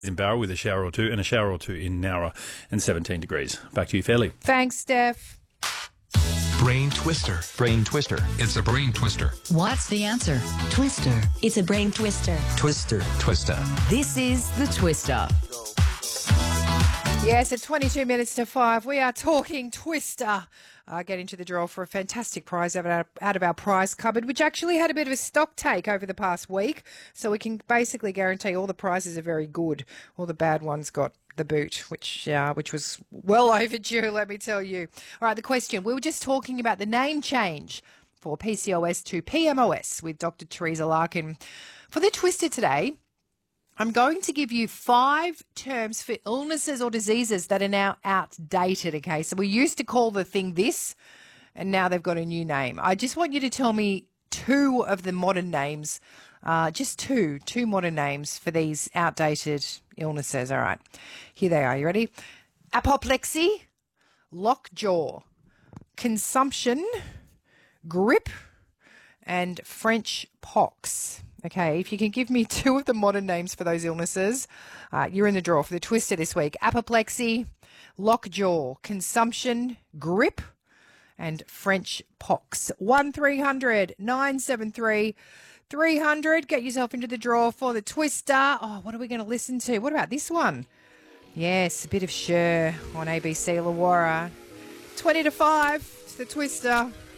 in Barra with a shower or two, and a shower or two in Nowra, and 17 degrees. Back to you, Fairley. Thanks, Steph. Brain twister. Brain twister. It's a brain twister. What's the answer? Twister. It's a brain twister. Twister. Twister. This is the Twister. Yes, at 22 minutes to 5, we are talking Twister. Get into the draw for a fantastic prize out of our prize cupboard, which actually had a bit of a stock take over the past week. So we can basically guarantee all the prizes are very good. All the bad ones got the boot, which was well overdue, let me tell you. All right, the question. We were just talking about the name change for PCOS to PMOS with Dr. Teresa Larkin. For the Twister today, I'm going to give you 5 terms for illnesses or diseases that are now outdated, okay? So we used to call the thing this, and now they've got a new name. I just want you to tell me 2 of the modern names, just two modern names for these outdated illnesses. All right, here they are. You ready? Apoplexy, lockjaw, consumption, grip, and French pox. Okay, if you can give me 2 of the modern names for those illnesses, you're in the draw for the Twister this week. Apoplexy, lockjaw, consumption, grip, and French pox. 1300 973 300. Get yourself into the draw for the Twister. Oh, what are we going to listen to? What about this one? Yes, a bit of Cher on ABC Lawara. 20 to 5. It's the Twister.